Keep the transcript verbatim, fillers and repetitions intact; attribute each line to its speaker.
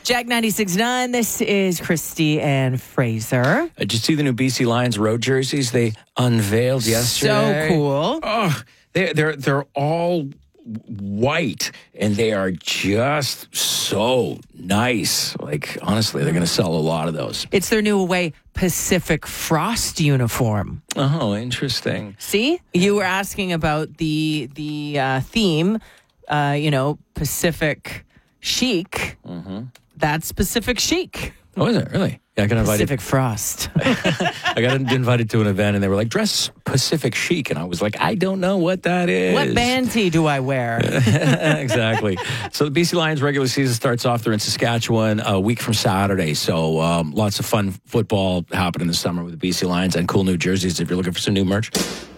Speaker 1: Jack ninety-six point nine, this is Christy and Fraser.
Speaker 2: Uh, did you see the new B C Lions road jerseys they unveiled yesterday?
Speaker 1: So cool.
Speaker 2: Oh, they, they're they're all white, and they are just so nice. Like, honestly, they're going to sell a lot of those.
Speaker 1: It's their new away Pacific Frost uniform.
Speaker 2: Oh, interesting.
Speaker 1: See? You were asking about the the uh, theme, uh, you know, Pacific Chic.
Speaker 2: Mm-hmm.
Speaker 1: That's Pacific Chic.
Speaker 2: Oh, is it? Really? Yeah, I got invited.
Speaker 1: Pacific Frost.
Speaker 2: I got invited to an event, and they were like, dress Pacific Chic. And I was like, I don't know what that is.
Speaker 1: What band tee do I wear?
Speaker 2: Exactly. So the B C Lions regular season starts off. They're in Saskatchewan a week from Saturday. So um, lots of fun football happening this summer with the B C Lions and cool new jerseys if you're looking for some new merch.